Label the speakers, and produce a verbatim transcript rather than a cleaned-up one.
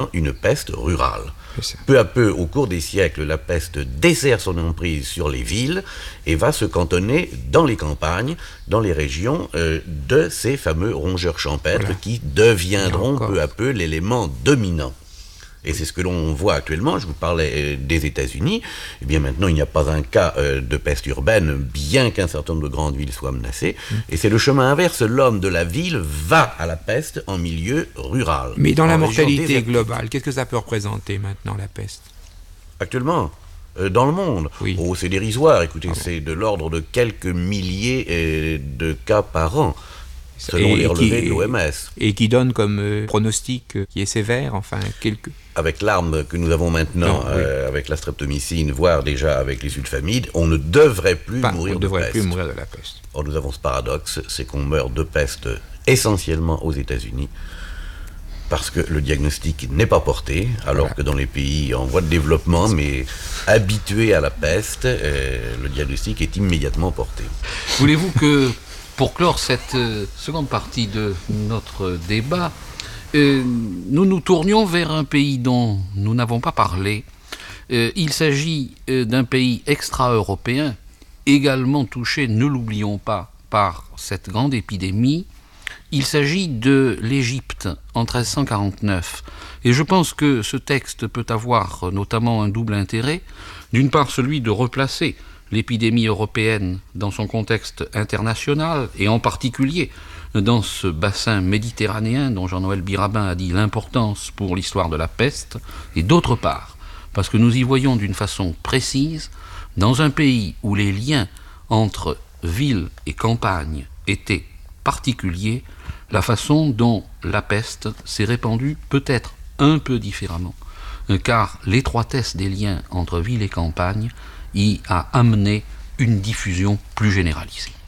Speaker 1: une peste rurale. Peu à peu, au cours des siècles, la peste dessert son emprise sur les villes et va se cantonner dans les campagnes, dans les régions euh, de ces fameux rongeurs champêtres voilà. qui deviendront peu à peu l'élément dominant. Et c'est ce que l'on voit actuellement. Je vous parlais des États-Unis. Eh bien maintenant, il n'y a pas un cas euh, de peste urbaine, bien qu'un certain nombre de grandes villes soient menacées. Mmh. Et c'est le chemin inverse. L'homme de la ville va à la peste en milieu rural.
Speaker 2: Mais dans la mortalité globale, qu'est-ce que ça peut représenter maintenant, la peste ?
Speaker 1: Actuellement, euh, dans le monde,
Speaker 2: oui.
Speaker 1: oh, c'est dérisoire. Écoutez,
Speaker 2: ah bon.
Speaker 1: c'est de l'ordre de quelques milliers euh, de cas par an. Selon
Speaker 2: et,
Speaker 1: les relevés
Speaker 2: qui,
Speaker 1: de l'O M S.
Speaker 2: Et qui donne comme euh, pronostic euh, qui est sévère, enfin, quelques...
Speaker 1: Avec l'arme que nous avons maintenant, non, euh, oui. avec la streptomycine, voire déjà avec les sulfamides, on ne devrait plus
Speaker 2: Pas,
Speaker 1: mourir
Speaker 2: on
Speaker 1: de
Speaker 2: devrait
Speaker 1: peste.
Speaker 2: plus mourir de la peste.
Speaker 1: Or, nous avons ce paradoxe, c'est qu'on meurt de peste essentiellement aux États-Unis, parce que le diagnostic n'est pas porté, alors voilà. que dans les pays en voie de développement, mais habitués à la peste, euh, le diagnostic est immédiatement porté.
Speaker 3: Voulez-vous que... Pour clore cette euh, seconde partie de notre débat, euh, nous nous tournions vers un pays dont nous n'avons pas parlé. Euh, il s'agit euh, d'un pays extra-européen, également touché, ne l'oublions pas, par cette grande épidémie. Il s'agit de l'Égypte en treize cent quarante-neuf. Et je pense que ce texte peut avoir notamment un double intérêt. D'une part, celui de replacer l'épidémie européenne dans son contexte international, et en particulier dans ce bassin méditerranéen dont Jean-Noël Birabin a dit l'importance pour l'histoire de la peste, et d'autre part, parce que nous y voyons d'une façon précise, dans un pays où les liens entre ville et campagne étaient particuliers, la façon dont la peste s'est répandue peut-être un peu différemment, car l'étroitesse des liens entre ville et campagne y a amené une diffusion plus généralisée.